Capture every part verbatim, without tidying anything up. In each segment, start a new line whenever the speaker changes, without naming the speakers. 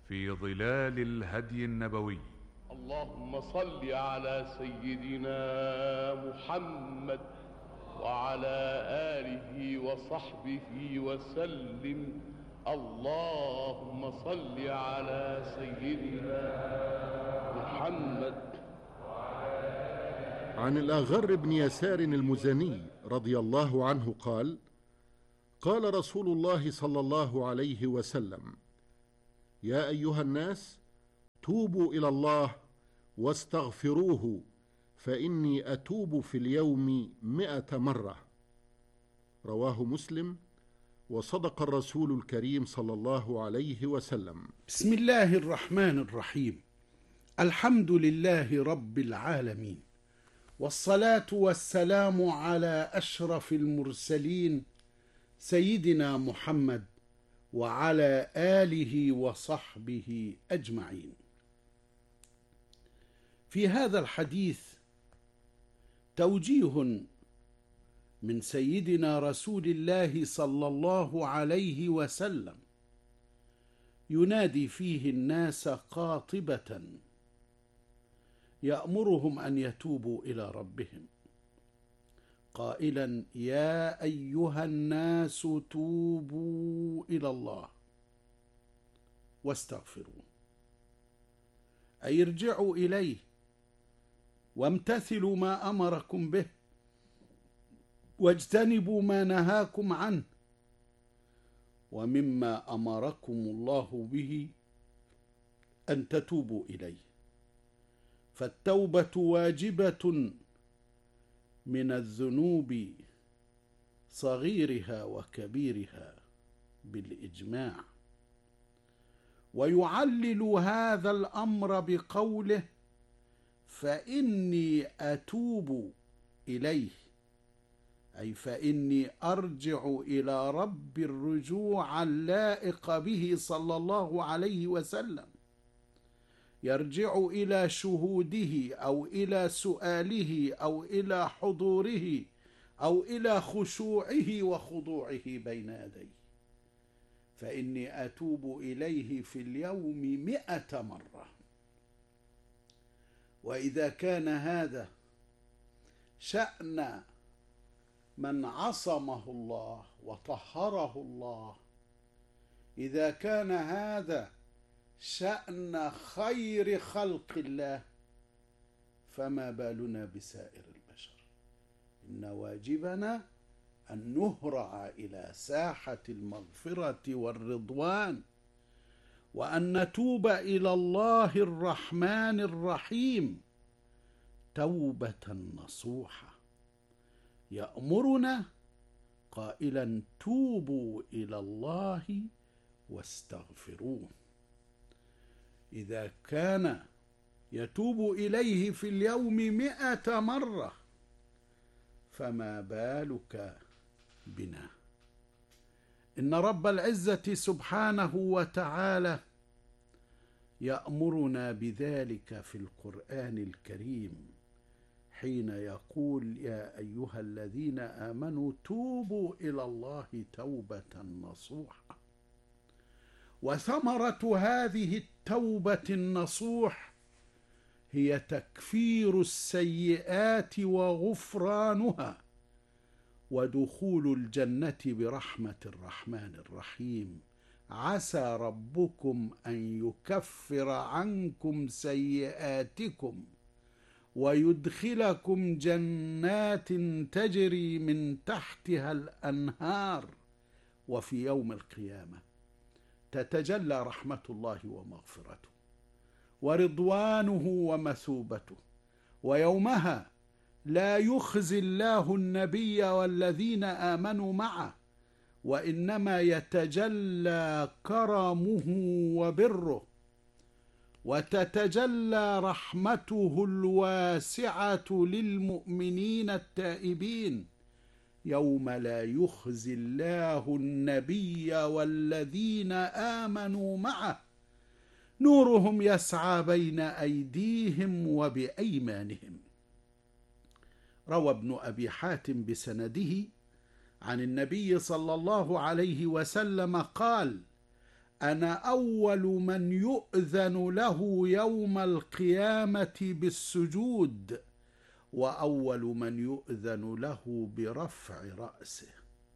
في ظلال الهدي النبوي.
اللهم صل على سيدنا محمد وعلى آله وصحبه وسلم. اللهم صل على سيدنا محمد.
عن الأغر بن يسار المزني رضي الله عنه قال: قال رسول الله صلى الله عليه وسلم: يا أيها الناس، توبوا إلى الله واستغفروه، فإني أتوب في اليوم مئة مرة. رواه مسلم. وصدق الرسول الكريم صلى الله عليه وسلم.
بسم الله الرحمن الرحيم. الحمد لله رب العالمين، والصلاة والسلام على أشرف المرسلين سيدنا محمد وعلى آله وصحبه أجمعين. في هذا الحديث توجيه من سيدنا رسول الله صلى الله عليه وسلم، ينادي فيه الناس قاطبة يأمرهم أن يتوبوا إلى ربهم، قائلا: يا أيها الناس توبوا إلى الله واستغفروه، أي ارجعوا إليه وامتثلوا ما أمركم به واجتنبوا ما نهاكم عنه، ومما أمركم الله به أن تتوبوا إليه. فالتوبة واجبة من الذنوب صغيرها وكبيرها بالإجماع. ويعلل هذا الأمر بقوله: فإني أتوب إليه، أي فإني أرجع إلى رب الرجوع اللائق به صلى الله عليه وسلم، يرجع إلى شهوده أو إلى سؤاله أو إلى حضوره أو إلى خشوعه وخضوعه بين يديه. فإني أتوب إليه في اليوم مئة مرة. وإذا كان هذا شأن من عصمه الله وطهره الله، إذا كان هذا شأن خير خلق الله، فما بالنا بسائر البشر؟ إن واجبنا أن نهرع إلى ساحة المغفرة والرضوان، وأن نتوب إلى الله الرحمن الرحيم توبة نصوحة، يأمرنا قائلا: توبوا إلى الله واستغفروه. إذا كان يتوب إليه في اليوم مئة مرة، فما بالك بنا؟ إن رب العزة سبحانه وتعالى يأمرنا بذلك في القرآن الكريم، حين يقول: يا أيها الذين آمنوا توبوا إلى الله توبة نصوحا. وثمرة هذه التوبة النصوح هي تكفير السيئات وغفرانها، ودخول الجنة برحمة الرحمن الرحيم. عسى ربكم أن يكفر عنكم سيئاتكم ويدخلكم جنات تجري من تحتها الأنهار، وفي يوم القيامة تتجلى رحمة الله ومغفرته ورضوانه ومثوبته، ويومها لا يخزي الله النبي والذين آمنوا معه، وإنما يتجلى كرمه وبره، وتتجلى رحمته الواسعة للمؤمنين التائبين، يوم لا يخزي الله النبي والذين آمنوا معه نورهم يسعى بين أيديهم وبأيمانهم. روى ابن أبي حاتم بسنده عن النبي صلى الله عليه وسلم قال: أنا أول من يؤذن له يوم القيامة بالسجود، وأول من يؤذن له برفع رأسه،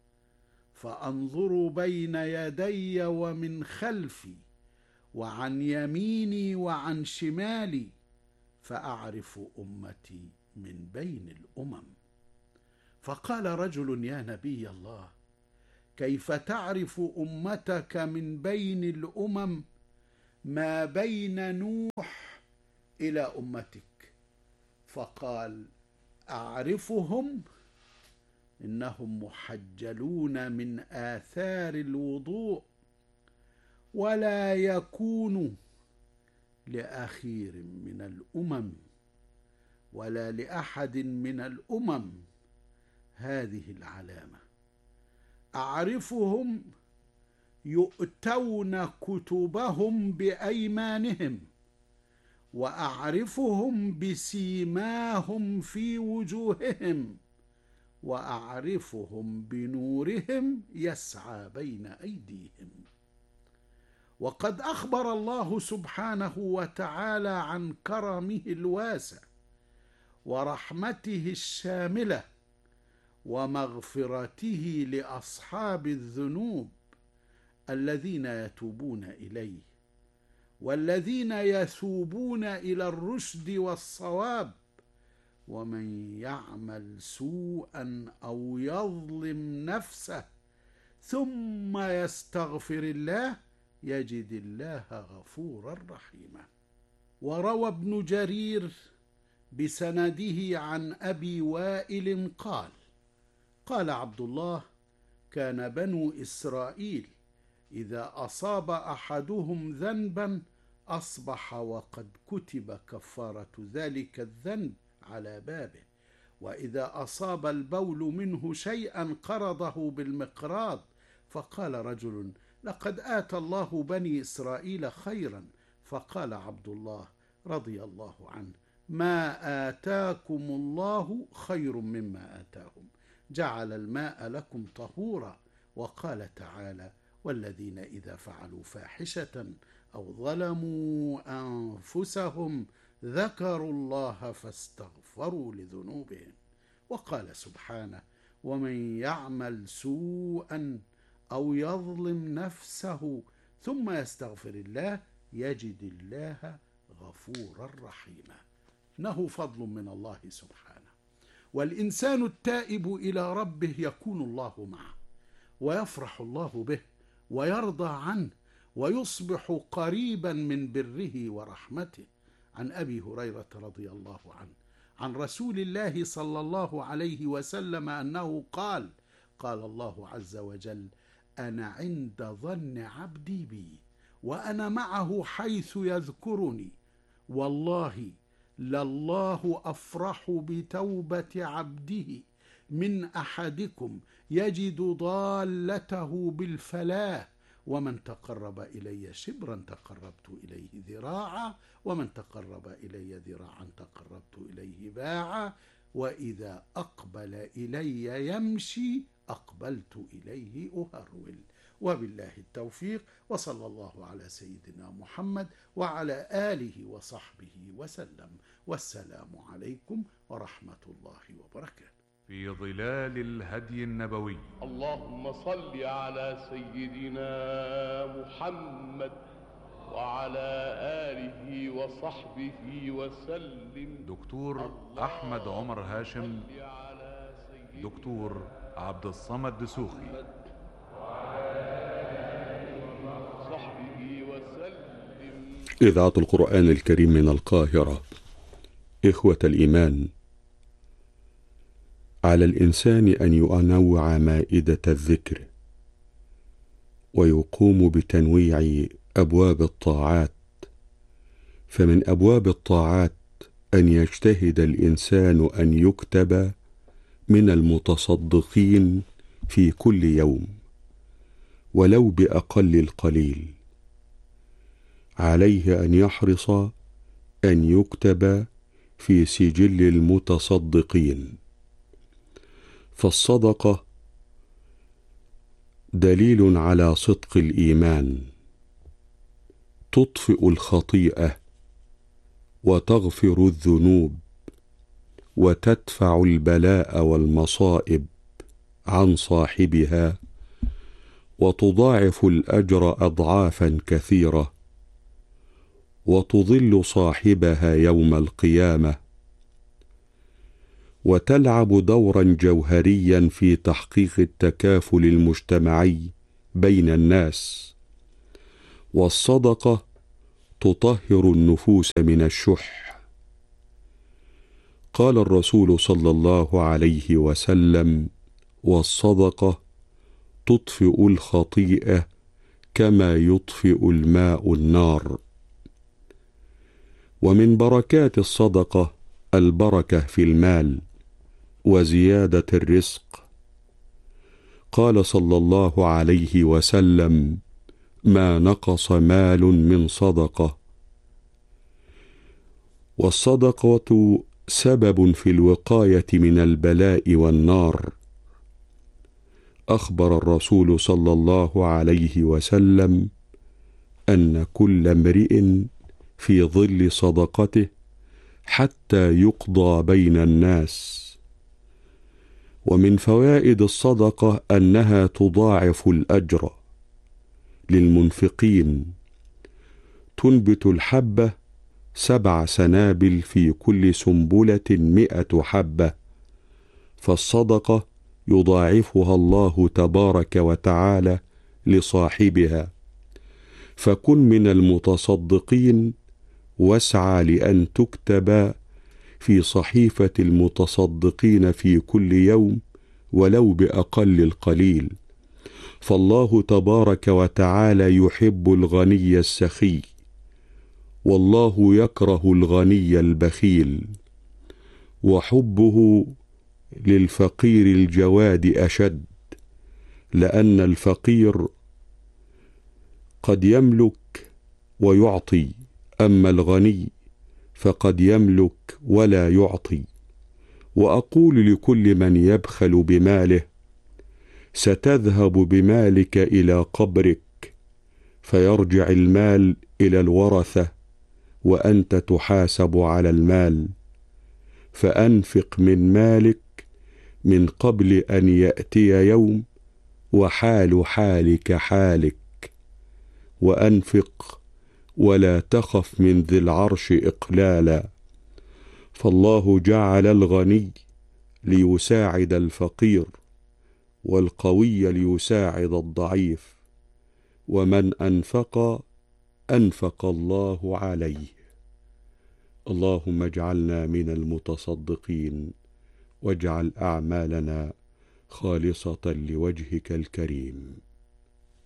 فأنظر بين يدي ومن خلفي وعن يميني وعن شمالي، فأعرف أمتي من بين الأمم. فقال رجل: يا نبي الله، كيف تعرف أمتك من بين الأمم ما بين نوح إلى أمتك؟ فقال: أعرفهم إنهم محجلون من آثار الوضوء، ولا يكون لأخير من الأمم ولا لأحد من الأمم هذه العلامة. أعرفهم يؤتون كتبهم بأيمانهم، وأعرفهم بسيماهم في وجوههم، وأعرفهم بنورهم يسعى بين أيديهم. وقد أخبر الله سبحانه وتعالى عن كرمه الواسع ورحمته الشاملة ومغفرته لأصحاب الذنوب الذين يتوبون إليه، والذين يثوبون إلى الرشد والصواب. ومن يعمل سوءا أو يظلم نفسه ثم يستغفر الله يجد الله غفورا رحيما. وروى ابن جرير بسنده عن أبي وائل قال: قال عبد الله: كان بنو إسرائيل إذا أصاب أحدهم ذنبا أصبح وقد كتب كفارة ذلك الذنب على بابه، وإذا أصاب البول منه شيئا قرضه بالمقراض. فقال رجل: لقد آتى الله بني إسرائيل خيرا. فقال عبد الله رضي الله عنه: ما آتاكم الله خير مما آتاهم، جعل الماء لكم طهورا. وقال تعالى: والذين إذا فعلوا فاحشة أو ظلموا أنفسهم ذكروا الله فاستغفروا لذنوبهم. وقال سبحانه: ومن يعمل سوءا أو يظلم نفسه ثم يستغفر الله يجد الله غفورا رحيما. إنه فضل من الله سبحانه. والإنسان التائب إلى ربه يكون الله معه، ويفرح الله به ويرضى عنه، ويصبح قريبا من بره ورحمته. عن أبي هريرة رضي الله عنه عن رسول الله صلى الله عليه وسلم أنه قال: قال الله عز وجل: أنا عند ظن عبدي بي وأنا معه حيث يذكرني، والله لله أفرح بتوبة عبده من أحدكم يجد ضالته بالفلاح، ومن تقرب إلي شبرا تقربت إليه ذراعا، ومن تقرب إلي ذراعا تقربت إليه باعا، وإذا أقبل إلي يمشي أقبلت إليه أهرول. وبالله التوفيق، وصلى الله على سيدنا محمد وعلى آله وصحبه وسلم، والسلام عليكم ورحمة الله وبركاته.
في ظلال الهدي النبوي.
اللهم صل على سيدنا محمد وعلى آله وصحبه وسلم.
دكتور أحمد عمر هاشم، دكتور عبد الصمد دسوخي.
إذاعة القرآن الكريم من القاهرة. إخوة الإيمان، على الإنسان أن ينوع مائدة الذكر، ويقوم بتنويع أبواب الطاعات. فمن أبواب الطاعات أن يجتهد الإنسان أن يكتب من المتصدقين في كل يوم ولو بأقل القليل. عليه أن يحرص أن يكتب في سجل المتصدقين، فالصدقة دليل على صدق الإيمان تطفئ الخطيئة وتغفر الذنوب وتدفع البلاء والمصائب عن صاحبها وتضاعف الأجر أضعافا كثيرة وتظل صاحبها يوم القيامة وتلعب دورا جوهريا في تحقيق التكافل المجتمعي بين الناس. والصدقة تطهر النفوس من الشح. قال الرسول صلى الله عليه وسلم: والصدقة تطفئ الخطيئة كما يطفئ الماء النار. ومن بركات الصدقة البركة في المال وزيادة الرزق. قال صلى الله عليه وسلم: ما نقص مال من صدقة. والصدقة سبب في الوقاية من البلاء والنار. أخبر الرسول صلى الله عليه وسلم أن كل امرئ في ظل صدقته حتى يقضى بين الناس. ومن فوائد الصدقة أنها تضاعف الأجر للمنفقين. تنبت الحبة سبع سنابل في كل سنبلة مئة حبة، فالصدقة يضاعفها الله تبارك وتعالى لصاحبها. فكن من المتصدقين واسعى لأن تكتب في صحيفة المتصدقين في كل يوم ولو بأقل القليل، فالله تبارك وتعالى يحب الغني السخي، والله يكره الغني البخيل، وحبه للفقير الجواد أشد، لأن الفقير قد يملك ويعطي، أما الغني فقد يملك ولا يعطي. وأقول لكل من يبخل بماله: ستذهب بمالك إلى قبرك، فيرجع المال إلى الورثة وأنت تحاسب على المال. فأنفق من مالك من قبل أن يأتي يوم وحال حالك حالك، وأنفق ولا تخف من ذي العرش إقلالا. فالله جعل الغني ليساعد الفقير، والقوي ليساعد الضعيف، ومن أنفق أنفق الله عليه. اللهم اجعلنا من المتصدقين، واجعل أعمالنا خالصة لوجهك الكريم.